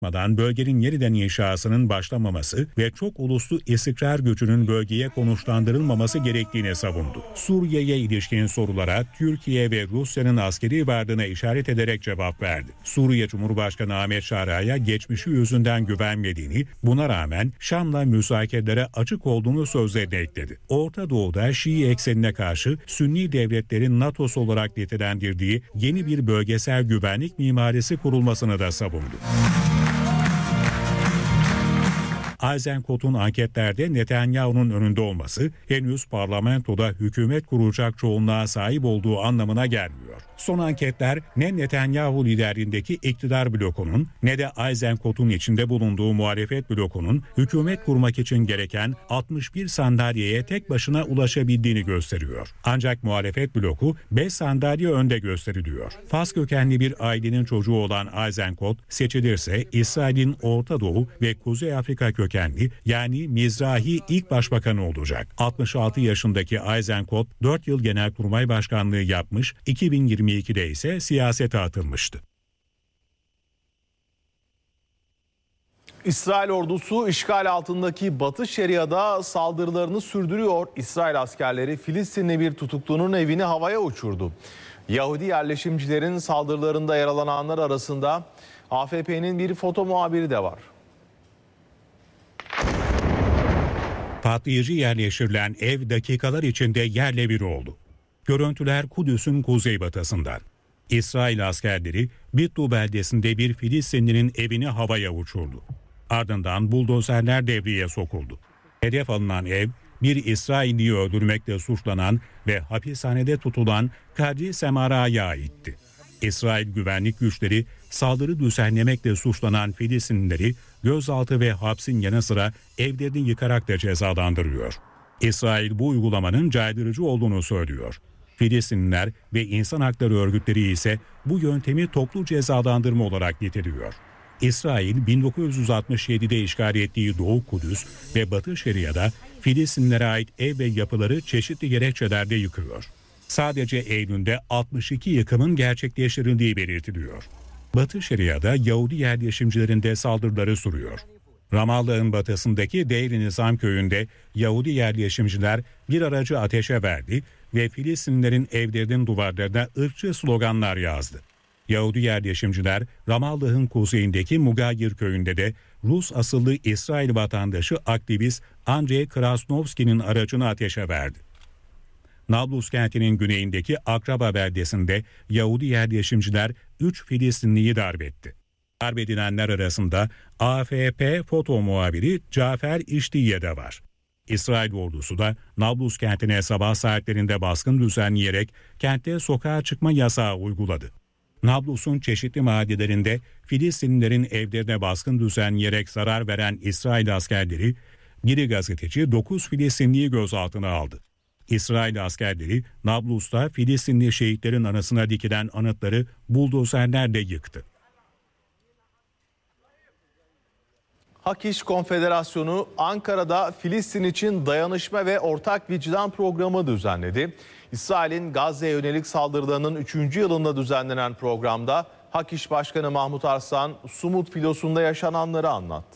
bölgenin yeniden inşasının başlamaması ve çok uluslu istikrar gücünün bölgeye konuşlandırılmaması gerektiğini savundu. Suriye'ye ilişkin sorulara Türkiye ve Rusya'nın askeri varlığına işaret ederek cevap verdi. Suriye Cumhurbaşkanı Ahmet Şara'ya geçmişi yüzünden güvenmediğini, buna rağmen Şam'la müzakerelere açık olduğunu sözlerine ekledi. Orta Doğu'da Şii eksenine karşı Sünni devletlerin NATO'su olarak nitelendirdiği yeni bir bölgesel güvenlik mimarisi kurulmasını da savundu. Eisenkot'un anketlerde Netanyahu'nun önünde olması henüz parlamentoda hükümet kuracak çoğunluğa sahip olduğu anlamına gelmiyor. Son anketler ne Netanyahu liderliğindeki iktidar blokunun ne de Eisenkot'un içinde bulunduğu muhalefet blokunun hükümet kurmak için gereken 61 sandalyeye tek başına ulaşabildiğini gösteriyor. Ancak muhalefet bloku 5 sandalye önde gösteriliyor. Fas kökenli bir ailenin çocuğu olan Eisenkot seçilirse İsrail'in Orta Doğu ve Kuzey Afrika kökenli yani Mizrahi ilk başbakanı olacak. 66 yaşındaki Eisenkot 4 yıl Genelkurmay Başkanlığı yapmış, 2022'de ise siyasete atılmıştı. İsrail ordusu işgal altındaki Batı Şeria'da saldırılarını sürdürüyor. İsrail askerleri Filistinli bir tutuklunun evini havaya uçurdu. Yahudi yerleşimcilerin saldırılarında yaralananlar arasında AFP'nin bir foto muhabiri de var. Patlayıcı yerleştirilen ev dakikalar içinde yerle bir oldu. Görüntüler Kudüs'ün kuzeybatısından. İsrail askerleri Bittu beldesinde bir Filistinlinin evini havaya uçurdu. Ardından buldozerler devreye sokuldu. Hedef alınan ev, bir İsrailliyi öldürmekle suçlanan ve hapishanede tutulan Kadri Semara'ya aitti. İsrail güvenlik güçleri saldırı düzenlemekle suçlanan Filistinlileri gözaltı ve hapsin yanı sıra evlerini yıkarak da cezalandırıyor. İsrail bu uygulamanın caydırıcı olduğunu söylüyor. Filistinliler ve insan hakları örgütleri ise bu yöntemi toplu cezalandırma olarak niteliyor. İsrail 1967'de işgal ettiği Doğu Kudüs ve Batı Şeria'da Filistinlilere ait ev ve yapıları çeşitli gerekçelerle yıkıyor. Sadece Eylül'de 62 yıkımın gerçekleştirildiği belirtiliyor. Batı Şeria'da Yahudi yerleşimcilerinde saldırıları sürüyor. Ramallah'ın batısındaki Deir-i Nizam köyünde Yahudi yerleşimciler bir aracı ateşe verdi ve Filistinlilerin evlerinin duvarlarına ırkçı sloganlar yazdı. Yahudi yerleşimciler Ramallah'ın kuzeyindeki Mugayir köyünde de Rus asıllı İsrail vatandaşı aktivist Andrei Krasnovski'nin aracını ateşe verdi. Nablus kentinin güneyindeki Akraba beldesinde Yahudi yerleşimciler 3 Filistinliyi darp etti. Darp edilenler arasında AFP foto muhabiri Cafer İştiye de var. İsrail ordusu da Nablus kentine sabah saatlerinde baskın düzenleyerek kentte sokağa çıkma yasağı uyguladı. Nablus'un çeşitli mahallelerinde Filistinlilerin evlerine baskın düzenleyerek zarar veren İsrail askerleri, biri gazeteci 9 Filistinliyi gözaltına aldı. İsrail askerleri Nablus'ta Filistinli şehitlerin anısına dikilen anıtları buldozerlerle yıktı. Hak İş Konfederasyonu Ankara'da Filistin için dayanışma ve ortak vicdan programı düzenledi. İsrail'in Gazze'ye yönelik saldırılarının 3. yılında düzenlenen programda Hak İş Başkanı Mahmut Arslan, Sumut filosunda yaşananları anlattı.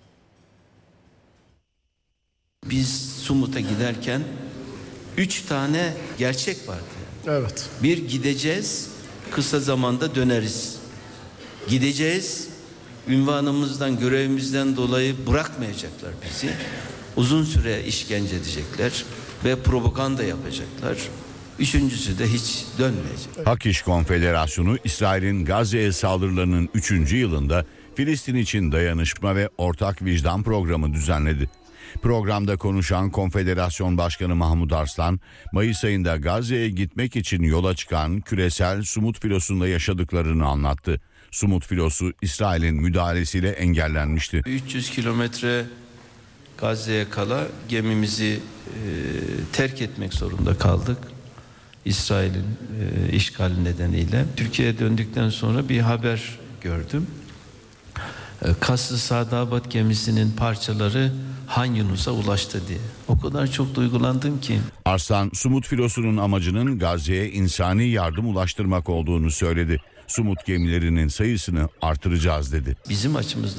Biz Sumut'a giderken 3 tane gerçek vardı. Evet. Bir, gideceğiz, kısa zamanda döneriz. Gideceğiz, ünvanımızdan, görevimizden dolayı bırakmayacaklar bizi. Uzun süre işkence edecekler ve propaganda yapacaklar. Üçüncüsü de hiç dönmeyecek. Hak İş Konfederasyonu İsrail'in Gazze'ye saldırılarının 3. yılında Filistin için dayanışma ve ortak vicdan programı düzenledi. Programda konuşan Konfederasyon Başkanı Mahmut Arslan, Mayıs ayında Gazze'ye gitmek için yola çıkan küresel Sumut filosunda yaşadıklarını anlattı. Sumut filosu İsrail'in müdahalesiyle engellenmişti. 300 kilometre Gazze'ye kala gemimizi terk etmek zorunda kaldık. İsrail'in işgali nedeniyle. Türkiye'ye döndükten sonra bir haber gördüm. Kasr-ı Sadabat gemisinin parçaları Han Yunus'a ulaştı diye. O kadar çok duygulandım ki. Arslan, Sumut filosunun amacının Gazze'ye insani yardım ulaştırmak olduğunu söyledi. Sumut gemilerinin sayısını artıracağız dedi. Bizim açımızdan